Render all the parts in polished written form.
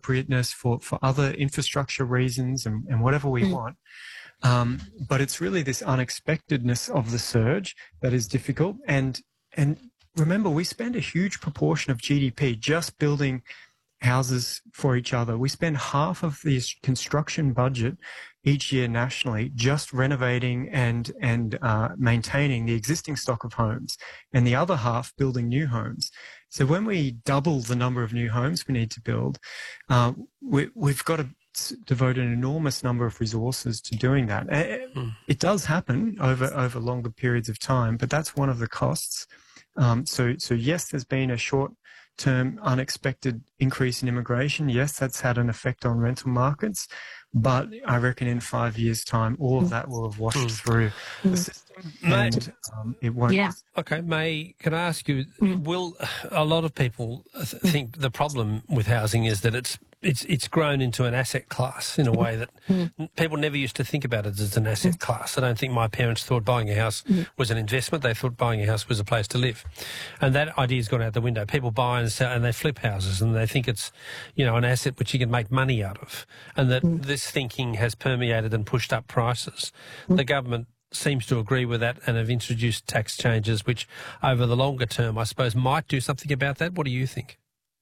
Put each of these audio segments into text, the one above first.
appropriateness for other infrastructure reasons and whatever we want. But it's really this unexpectedness of the surge that is difficult. And remember, we spend a huge proportion of GDP just building houses for each other. We spend half of the construction budget each year nationally just renovating and maintaining the existing stock of homes, and the other half building new homes. So when we double the number of new homes we need to build, we've got to devote an enormous number of resources to doing that. It does happen over longer periods of time, but that's one of the costs. So yes, there's been a short-term unexpected increase in immigration. Yes, that's had an effect on rental markets, but I reckon in 5 years' time, all of that will have washed through the system, and it won't. Yeah. Okay, May, can I ask you, will a lot of people think the problem with housing is that it's grown into an asset class in a way that people never used to think about it as an asset class. I don't think my parents thought buying a house was an investment. They thought buying a house was a place to live. And that idea's gone out the window. People buy and sell and they flip houses and they think it's, an asset which you can make money out of. And that this thinking has permeated and pushed up prices. The government seems to agree with that and have introduced tax changes which over the longer term, I suppose, might do something about that. What do you think?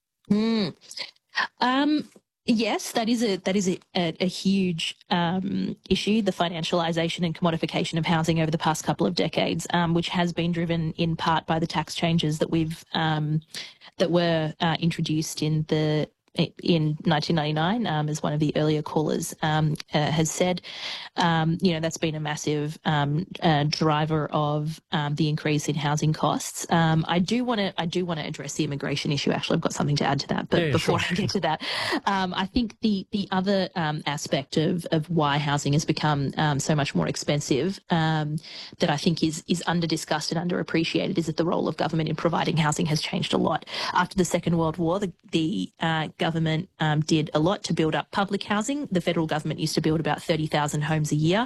Yes, that is a huge issue, the financialisation and commodification of housing over the past couple of decades, which has been driven in part by the tax changes that that were introduced in 1999, as one of the earlier callers has said. That's been a massive driver of the increase in housing costs. I do want to address the immigration issue. Actually, I've got something to add to that, but before I get to that, I think the other aspect of why housing has become so much more expensive that I think is under discussed and underappreciated is that the role of government in providing housing has changed a lot. After the Second World War, the government did a lot to build up public housing. The federal government used to build about 30,000 homes a year.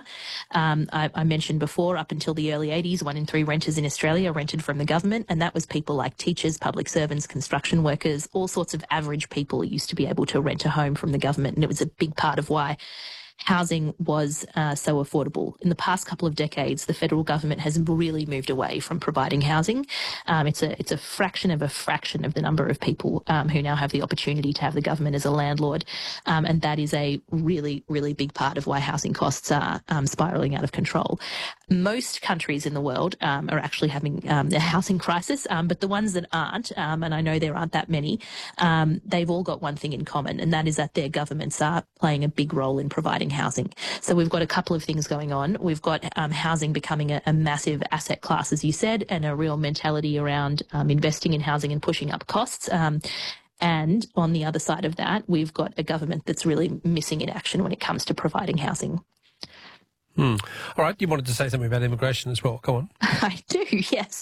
I mentioned before, up until the early 80s, 1 in 3 renters in Australia rented from the government, and that was people like teachers, public servants, construction workers, all sorts of average people used to be able to rent a home from the government, and it was a big part of why housing was so affordable. In the past couple of decades, the federal government has really moved away from providing housing. It's a fraction of the number of people who now have the opportunity to have the government as a landlord, and that is a really, really big part of why housing costs are spiralling out of control. Most countries in the world are actually having a housing crisis, but the ones that aren't, and I know there aren't that many, they've all got one thing in common, and that is that their governments are playing a big role in providing housing. So we've got a couple of things going on. We've got housing becoming a massive asset class, as you said, and a real mentality around investing in housing and pushing up costs. And on the other side of that, we've got a government that's really missing in action when it comes to providing housing. All right, you wanted to say something about immigration as well. Go on. I do, yes.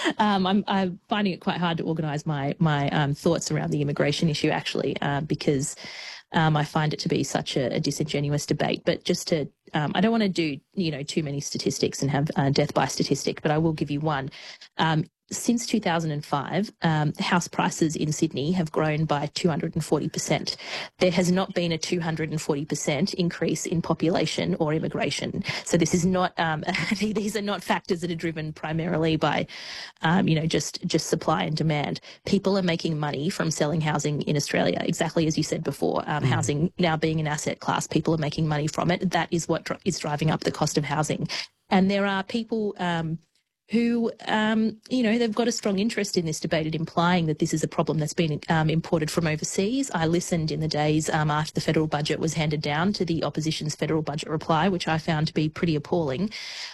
I'm finding it quite hard to organise my thoughts around the immigration issue, actually, because I find it to be such a disingenuous debate. But just to, I don't want to do, too many statistics and have death by statistic, but I will give you one. Since 2005, house prices in Sydney have grown by 240%. There has not been a 240% increase in population or immigration. So this is not, these are not factors that are driven primarily by, just supply and demand. People are making money from selling housing in Australia, exactly as you said before. Housing now being an asset class, people are making money from it. That is what is driving up the cost of housing. And there are people, who, they've got a strong interest in this debate, implying that this is a problem that's been imported from overseas. I listened in the days after the federal budget was handed down to the opposition's federal budget reply, which I found to be pretty appalling.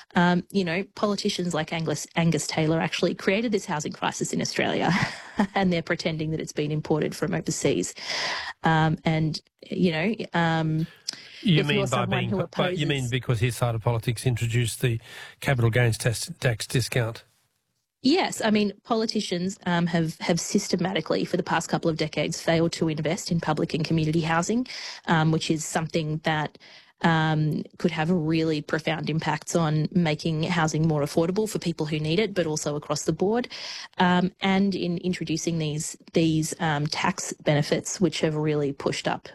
Politicians like Angus Taylor actually created this housing crisis in Australia, and they're pretending that it's been imported from overseas. You mean because his side of politics introduced the capital gains tax discount? Yes, I mean, politicians have systematically, for the past couple of decades, failed to invest in public and community housing, which is something that could have really profound impacts on making housing more affordable for people who need it, but also across the board, and in introducing these tax benefits, which have really pushed up